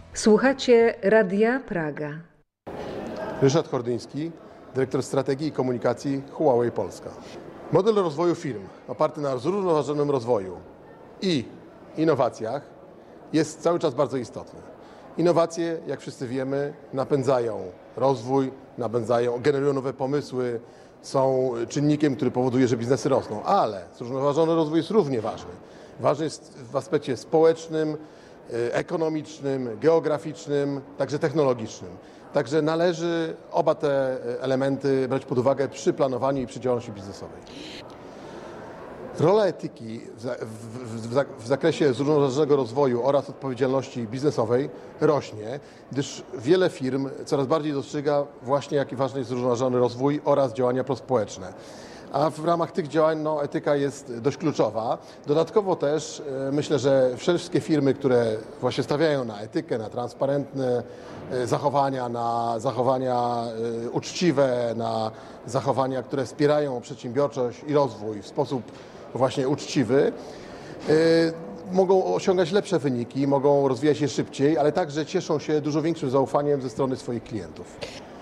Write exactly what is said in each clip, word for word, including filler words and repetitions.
Słuchacie Radia Praga. Ryszard Hordyński, dyrektor strategii i komunikacji Huawei Polska. Model rozwoju firm oparty na zrównoważonym rozwoju i innowacjach jest cały czas bardzo istotny. Innowacje, jak wszyscy wiemy, napędzają rozwój, napędzają, generują nowe pomysły, są czynnikiem, który powoduje, że biznesy rosną, ale zrównoważony rozwój jest równie ważny. Ważny jest w aspekcie społecznym, ekonomicznym, geograficznym, także technologicznym. Także należy oba te elementy brać pod uwagę przy planowaniu i przy działalności biznesowej. Rola etyki w, w, w, w zakresie zrównoważonego rozwoju oraz odpowiedzialności biznesowej rośnie, gdyż wiele firm coraz bardziej dostrzega właśnie, jaki ważny jest zrównoważony rozwój oraz działania prospołeczne. A w ramach tych działań no, etyka jest dość kluczowa. Dodatkowo też e, myślę, że wszystkie firmy, które właśnie stawiają na etykę, na transparentne e, zachowania, na zachowania e, uczciwe, na zachowania, które wspierają przedsiębiorczość i rozwój w sposób właśnie uczciwy, e, mogą osiągać lepsze wyniki, mogą rozwijać się szybciej, ale także cieszą się dużo większym zaufaniem ze strony swoich klientów.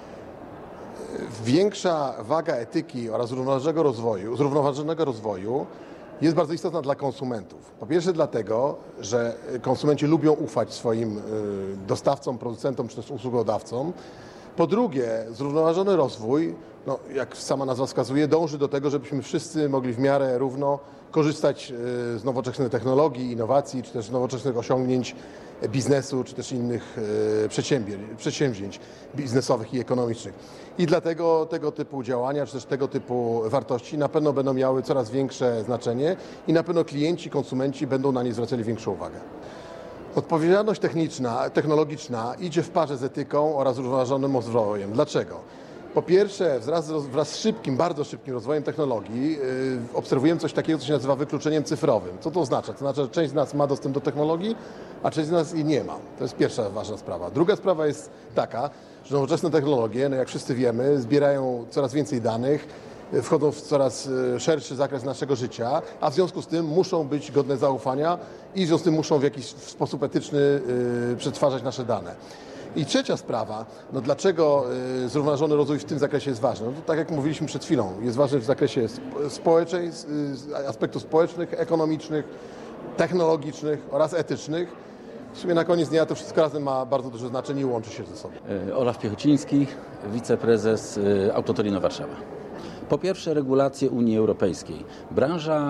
Większa waga etyki oraz zrównoważonego rozwoju, zrównoważonego rozwoju jest bardzo istotna dla konsumentów. Po pierwsze dlatego, że konsumenci lubią ufać swoim dostawcom, producentom czy też usługodawcom. Po drugie, zrównoważony rozwój, no, jak sama nazwa wskazuje, dąży do tego, żebyśmy wszyscy mogli w miarę równo korzystać z nowoczesnych technologii, innowacji, czy też nowoczesnych osiągnięć biznesu, czy też innych przedsięwzięć biznesowych i ekonomicznych. I dlatego tego typu działania, czy też tego typu wartości na pewno będą miały coraz większe znaczenie i na pewno klienci, konsumenci będą na nie zwracali większą uwagę. Odpowiedzialność techniczna, technologiczna idzie w parze z etyką oraz zrównoważonym rozwojem. Dlaczego? Po pierwsze, wraz, wraz z szybkim, bardzo szybkim rozwojem technologii yy, obserwujemy coś takiego, co się nazywa wykluczeniem cyfrowym. Co to oznacza? To znaczy, że część z nas ma dostęp do technologii, a część z nas jej nie ma. To jest pierwsza ważna sprawa. Druga sprawa jest taka, że nowoczesne technologie, no jak wszyscy wiemy, zbierają coraz więcej danych, wchodzą w coraz szerszy zakres naszego życia, a w związku z tym muszą być godne zaufania i w związku z tym muszą w jakiś sposób etyczny yy, przetwarzać nasze dane. I trzecia sprawa, no dlaczego y, zrównoważony rozwój w tym zakresie jest ważny? No to tak jak mówiliśmy przed chwilą, jest ważny w zakresie społecznej, y, aspektów społecznych, ekonomicznych, technologicznych oraz etycznych. W sumie na koniec dnia to wszystko razem ma bardzo duże znaczenie i łączy się ze sobą. Olaf Piechociński, wiceprezes Autotorino Warszawa. Po pierwsze, regulacje Unii Europejskiej. Branża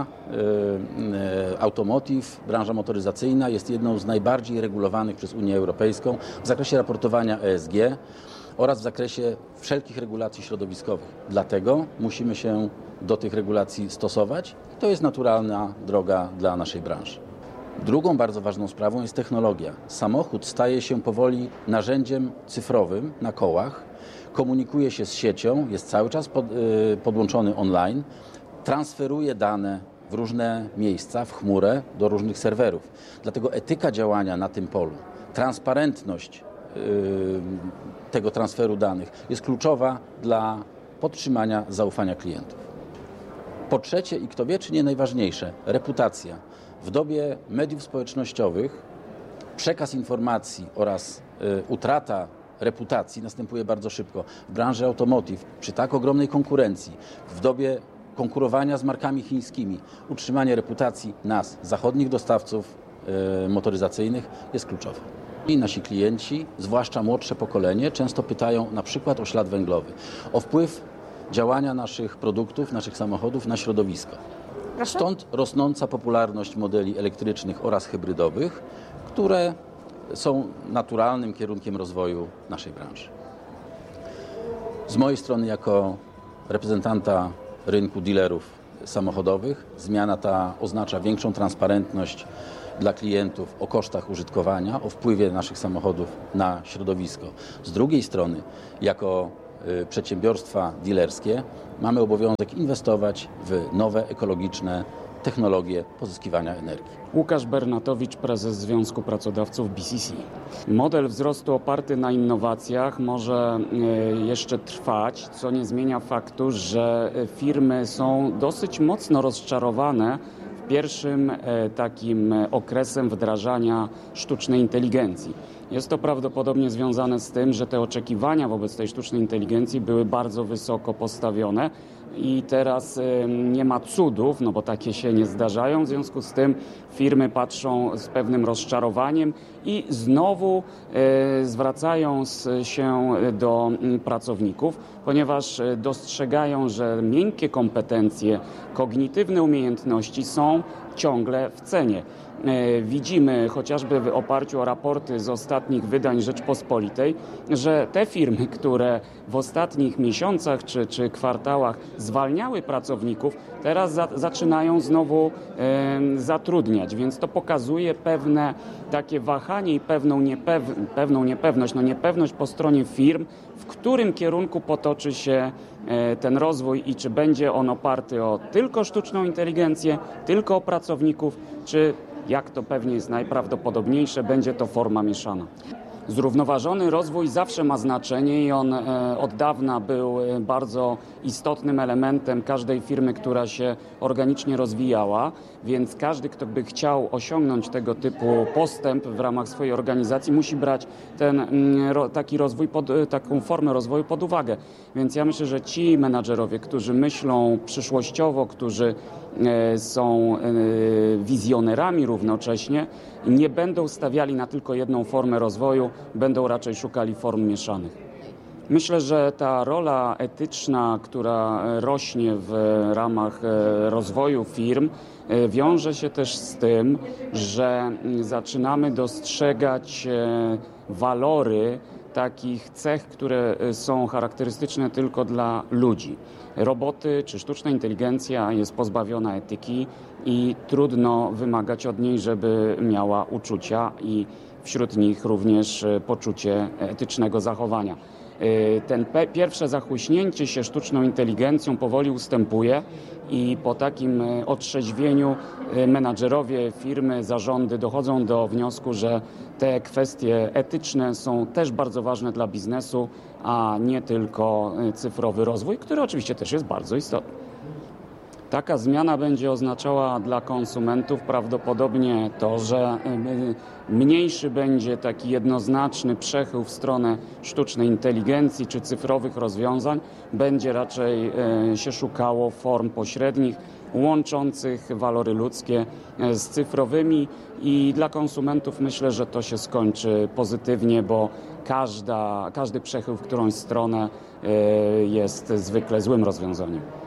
y, automotive, branża motoryzacyjna jest jedną z najbardziej regulowanych przez Unię Europejską w zakresie raportowania E S G oraz w zakresie wszelkich regulacji środowiskowych. Dlatego musimy się do tych regulacji stosować. To jest naturalna droga dla naszej branży. Drugą bardzo ważną sprawą jest technologia. Samochód staje się powoli narzędziem cyfrowym na kołach, komunikuje się z siecią, jest cały czas pod, y, podłączony online, transferuje dane w różne miejsca, w chmurę, do różnych serwerów. Dlatego etyka działania na tym polu, transparentność y, tego transferu danych jest kluczowa dla podtrzymania zaufania klientów. Po trzecie i kto wie, czy nie najważniejsze, reputacja. W dobie mediów społecznościowych przekaz informacji oraz y, utrata reputacji następuje bardzo szybko. W branży automotive, przy tak ogromnej konkurencji, w dobie konkurowania z markami chińskimi, utrzymanie reputacji nas, zachodnich dostawców y, motoryzacyjnych jest kluczowe. I nasi klienci, zwłaszcza młodsze pokolenie, często pytają na przykład o ślad węglowy, o wpływ działania naszych produktów, naszych samochodów na środowisko. Stąd rosnąca popularność modeli elektrycznych oraz hybrydowych, które są naturalnym kierunkiem rozwoju naszej branży. Z mojej strony jako reprezentanta rynku dealerów samochodowych zmiana ta oznacza większą transparentność dla klientów o kosztach użytkowania, o wpływie naszych samochodów na środowisko. Z drugiej strony jako przedsiębiorstwa dealerskie mamy obowiązek inwestować w nowe, ekologiczne technologie pozyskiwania energii. Łukasz Bernatowicz, prezes Związku Pracodawców B C C. Model wzrostu oparty na innowacjach może jeszcze trwać, co nie zmienia faktu, że firmy są dosyć mocno rozczarowane w pierwszym takim okresem wdrażania sztucznej inteligencji. Jest to prawdopodobnie związane z tym, że te oczekiwania wobec tej sztucznej inteligencji były bardzo wysoko postawione i teraz nie ma cudów, no bo takie się nie zdarzają, w związku z tym firmy patrzą z pewnym rozczarowaniem i znowu zwracają się do pracowników, ponieważ dostrzegają, że miękkie kompetencje, kognitywne umiejętności są ciągle w cenie. Widzimy chociażby w oparciu o raporty z ostatnich wydań Rzeczpospolitej, że te firmy, które w ostatnich miesiącach czy, czy kwartałach zwalniały pracowników, teraz za, zaczynają znowu e, zatrudniać, więc to pokazuje pewne takie wahanie i pewną, niepew, pewną niepewność, no niepewność po stronie firm, w którym kierunku potoczy się e, ten rozwój i czy będzie on oparty o tylko sztuczną inteligencję, tylko o pracowników, czy jak to pewnie jest najprawdopodobniejsze, będzie to forma mieszana. Zrównoważony rozwój zawsze ma znaczenie i on od dawna był bardzo istotnym elementem każdej firmy, która się organicznie rozwijała, więc każdy, kto by chciał osiągnąć tego typu postęp w ramach swojej organizacji, musi brać ten taki rozwój, pod, taką formę rozwoju pod uwagę. Więc ja myślę, że ci menadżerowie, którzy myślą przyszłościowo, którzy są wizjonerami równocześnie, nie będą stawiali na tylko jedną formę rozwoju, będą raczej szukali form mieszanych. Myślę, że ta rola etyczna, która rośnie w ramach rozwoju firm, wiąże się też z tym, że zaczynamy dostrzegać walory takich cech, które są charakterystyczne tylko dla ludzi. Roboty czy sztuczna inteligencja jest pozbawiona etyki i trudno wymagać od niej, żeby miała uczucia i wśród nich również poczucie etycznego zachowania. Ten pierwsze zachłyśnięcie się sztuczną inteligencją powoli ustępuje i po takim otrzeźwieniu menadżerowie firmy, zarządy dochodzą do wniosku, że te kwestie etyczne są też bardzo ważne dla biznesu, a nie tylko cyfrowy rozwój, który oczywiście też jest bardzo istotny. Taka zmiana będzie oznaczała dla konsumentów prawdopodobnie to, że mniejszy będzie taki jednoznaczny przechył w stronę sztucznej inteligencji czy cyfrowych rozwiązań. Będzie raczej się szukało form pośrednich, łączących walory ludzkie z cyfrowymi i dla konsumentów myślę, że to się skończy pozytywnie, bo każda, każdy przechył w którąś stronę jest zwykle złym rozwiązaniem.